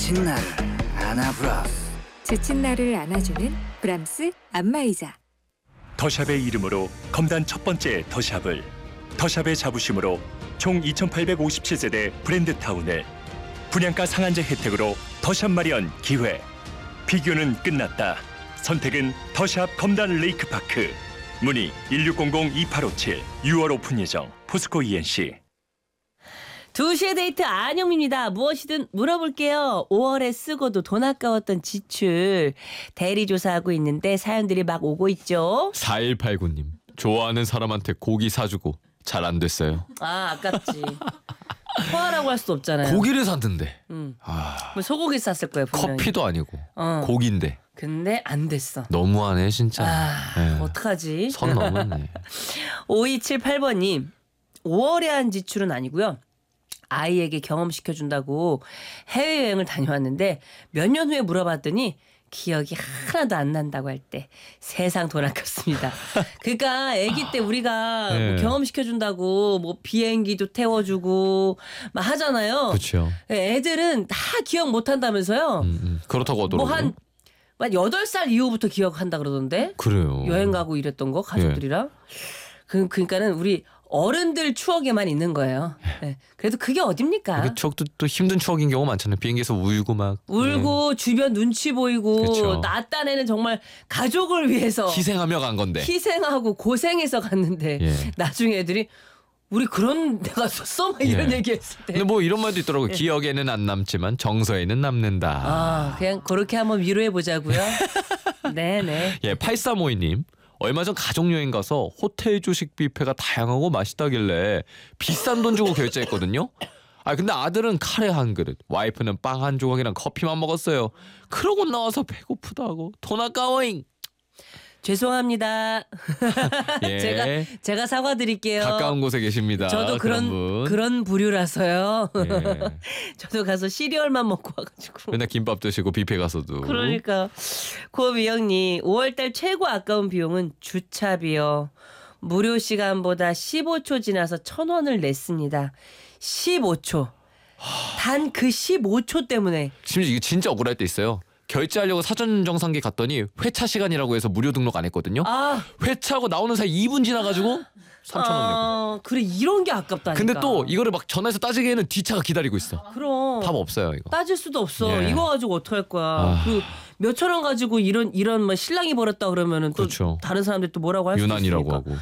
지친 나를 안아브라스. 지친 나를 안아주는 브람스 안마의자. 더샵의 이름으로 검단 첫 번째 더샵을, 더샵의 자부심으로 총 2,857세대 브랜드 타운을, 분양가 상한제 혜택으로 더샵 마련 기회. 비교는 끝났다. 선택은 더샵 검단 레이크파크. 문의 1600-2857. 6월 오픈 예정. 포스코 ENC. 2시의 데이트 안영미입니다. 무엇이든 물어볼게요. 5월에 쓰고도 돈 아까웠던 지출 대리조사하고 있는데 사연들이 막 오고 있죠. 4189님. 좋아하는 사람한테 고기 사주고 잘 안 됐어요. 아, 아깝지. 소화라고 할 수 없잖아요. 고기를 샀는데. 뭐 소고기 쌌을 거예요, 분명히. 커피도 아니고 고기인데. 근데 안 됐어. 너무하네 진짜. 네. 어떡하지? 선 넘었네. 5278번님. 5월에 한 지출은 아니고요. 아이에게 경험시켜준다고 해외여행을 다녀왔는데 몇 년 후에 물어봤더니 기억이 하나도 안 난다고 할 때 세상 돈 아꼈습니다. 그러니까 아기 때 우리가 네. 뭐 경험시켜준다고 뭐 비행기도 태워주고 막 하잖아요. 그렇죠. 애들은 다 기억 못한다면서요. 그렇다고 하더라고요. 뭐 한 8살 이후부터 기억한다 그러던데. 그래요. 여행 가고 이랬던 거 가족들이랑. 그러니까는 우리 어른들 추억에만 있는 거예요. 네. 그래도 그게 어딥니까? 그 추억도 또 힘든 추억인 경우 많잖아요. 비행기에서 울고 막. 울고 주변 눈치 보이고 그쵸. 나 딴에는 정말 가족을 위해서 희생하며 간 건데. 희생하고 고생해서 갔는데 예. 나중에 애들이 우리 그런 데 갔었어? 막 이런 예. 얘기했을 때. 근데 뭐 이런 말도 있더라고요. 기억에는 안 남지만 정서에는 남는다. 그냥 그렇게 한번 위로해 보자고요. 네네. 예, 8352님. 얼마 전 가족여행 가서 호텔 조식 뷔페가 다양하고 맛있다길래 비싼 돈 주고 결제했거든요. 근데 아들은 카레 한 그릇, 와이프는 빵 한 조각이랑 커피만 먹었어요. 그러고 나와서 배고프다고 돈 아까워잉. 죄송합니다. 예. 제가 사과드릴게요. 가까운 곳에 계십니다. 저도 분. 그런 부류라서요. 예. 저도 가서 시리얼만 먹고 와가지고. 맨날 김밥 드시고 뷔페 가서도. 그러니까 고미영님 5월달 최고 아까운 비용은 주차비요. 무료 시간보다 15초 지나서 1,000원을 냈습니다. 15초. 단 그 15초 때문에. 심지어 이게 진짜 억울할 때 있어요. 결제하려고 사전 정상기 갔더니 회차 시간이라고 해서 무료 등록 안 했거든요. 회차하고 나오는 사이 2분 지나가지고 3,000원 내고. 그래 이런 게 아깝다니까. 근데 또 이거를 막 전화해서 따지기에는 뒤차가 기다리고 있어. 그럼 답 없어요 이거. 따질 수도 없어. 예. 이거 가지고 어떡할 거야. 그리고 몇천 원 가지고 이런 뭐 신랑이 벌었다 그러면은 또 그렇죠. 다른 사람들 또 뭐라고 할 수 있으니까. 유난이라고 하고.